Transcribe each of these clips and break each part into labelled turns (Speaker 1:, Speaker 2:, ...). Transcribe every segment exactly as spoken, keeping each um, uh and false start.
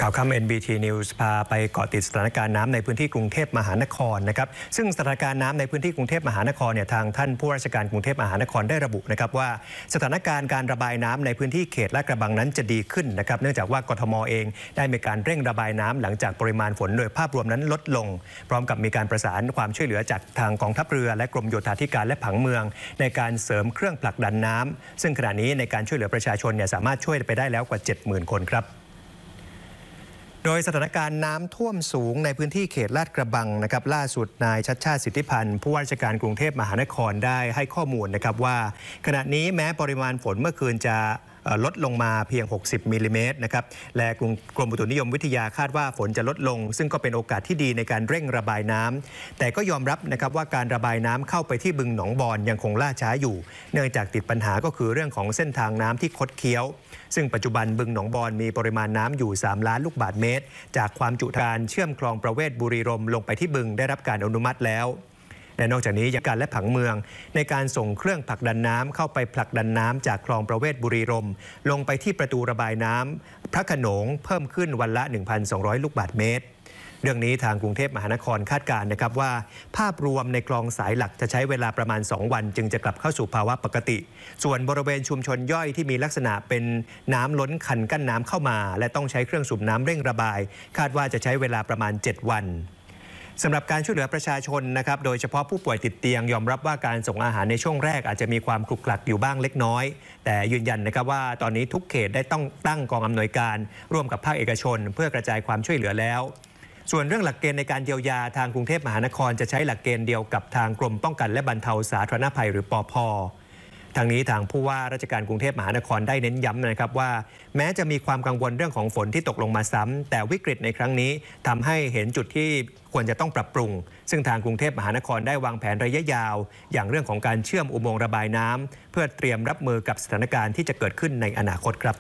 Speaker 1: ข่าวค่ำ เอ็น บี ที News พาไปเกาะติดสถานการณ์น้ำในพื้นที่กรุงเทพมหานครนะครับซึ่งสถานการณ์น้ำในพื้นที่กรุงเทพมหานครเนี่ยทางท่านผู้ว่าราชการกรุงเทพมหานครได้ระบุนะครับว่าสถานการณ์การระบายน้ำในพื้นที่เขตลาดกระบังนั้นจะดีขึ้นนะครับเนื่องจากว่ากทมเองได้มีการเร่งระบายน้ำหลังจากปริมาณฝนโดยภาพรวมนั้นลดลงพร้อมกับมีการประสานความช่วยเหลือจากทางกองทัพเรือและกรมโยธาธิการและผังเมืองในการเสริมเครื่องผลักดันน้ำซึ่งขณะนี้ในการช่วยเหลือประชาชนเนี่ยสามารถช่วยไปได้แล้วกว่า เจ็ดหมื่น คนครับโดยสถานการณ์น้ำท่วมสูงในพื้นที่เขตลาดกระบังนะครับล่าสุดนายชัชชาติสิทธิพันธ์ผู้ว่าราชการกรุงเทพมหานครได้ให้ข้อมูลนะครับว่าขณะนี้แม้ปริมาณฝนเมื่อคืนจะลดลงมาเพียงหกสิบมิลลิเมตรนะครับและกรมอุตุนิยมวิทยาคาดว่าฝนจะลดลงซึ่งก็เป็นโอกาสที่ดีในการเร่งระบายน้ำแต่ก็ยอมรับนะครับว่าการระบายน้ำเข้าไปที่บึงหนองบอนยังคงล่าช้าอยู่เนื่องจากติดปัญหาก็คือเรื่องของเส้นทางน้ำที่คดเคี้ยวซึ่งปัจจุบันบึงหนองบอนมีปริมาณน้ำอยู่สามล้านลูกบาศก์เมตรจากความจุการเชื่อมคลองประเวศบุรีรมย์ลงไปที่บึงได้รับการอนุมัติแล้วและนอกจากนี้ยังการและผังเมืองในการส่งเครื่องผลักดันน้ำเข้าไปผลักดันน้ำจากคลองประเวศบุรีรมย์ลงไปที่ประตูระบายน้ำพระโขนงเพิ่มขึ้นวันละ หนึ่งพันสองร้อย ลูกบาศก์เมตรเรื่องนี้ทางกรุงเทพมหานครคาดการณ์นะครับว่าภาพรวมในคลองสายหลักจะใช้เวลาประมาณสองวันจึงจะกลับเข้าสู่ภาวะปกติส่วนบริเวณชุมชนย่อยที่มีลักษณะเป็นน้ำล้นคันกั้นน้ำเข้ามาและต้องใช้เครื่องสูบน้ำเร่งระบายคาดว่าจะใช้เวลาประมาณเจ็ดวันสำหรับการช่วยเหลือประชาชนนะครับโดยเฉพาะผู้ป่วยติดเตียงยอมรับว่าการส่งอาหารในช่วงแรกอาจจะมีความคลุกคลักอยู่บ้างเล็กน้อยแต่ยืนยันนะครับว่าตอนนี้ทุกเขตได้ต้องตั้งกองอำนวยการร่วมกับภาคเอกชนเพื่อกระจายความช่วยเหลือแล้วส่วนเรื่องหลักเกณฑ์ในการเยียวยาทางกรุงเทพมหานครจะใช้หลักเกณฑ์เดียวกับทางกรมป้องกันและบรรเทาสาธารณภัยหรือปภ.ทางนี้ทางผู้ว่าราชการกรุงเทพมหานครได้เน้นย้ำนะครับว่าแม้จะมีความกังวลเรื่องของฝนที่ตกลงมาซ้ำแต่วิกฤตในครั้งนี้ทำให้เห็นจุดที่ควรจะต้องปรับปรุงซึ่งทางกรุงเทพมหานครได้วางแผนระยะยาวอย่างเรื่องของการเชื่อมอุโมงค์ระบายน้ำเพื่อเตรียมรับมือกับสถานการณ์ที่จะเกิดขึ้นในอนาคตครับ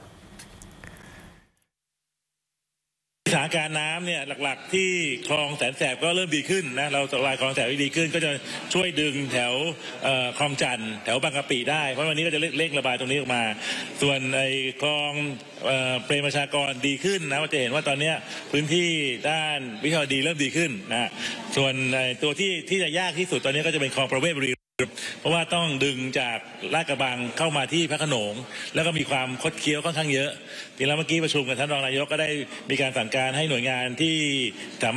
Speaker 2: สถานการณ์น้ำเนี่ยหลักๆที่คลองแสนแสบก็เริ่มดีขึ้นนะเราระบายคลองแสนดีขึ้นก็จะช่วยดึงแถวคลองจันทร์แถวบางกะปิได้เพราะวันนี้ก็จะเร่งระบายตรงนี้ออกมาส่วนไอ้คลองเปรมประชากรดีขึ้นนะเราจะเห็นว่าตอนนี้พื้นที่ด้านวิทยาดีเริ่มดีขึ้นนะส่วนตัวที่ที่จะยากที่สุดตอนนี้ก็จะเป็นคลองประเวศบุรีเพราะว่าต้องดึงจากลาดกระบังเข้ามาที่พระโขนงแล้วก็มีความคดเคี้ยวค่อนข้างเยอะทีแล้วเมื่อกี้ประชุมกับท่านรองนายกก็ได้มีการสั่งการให้หน่วยงานที่สามารถ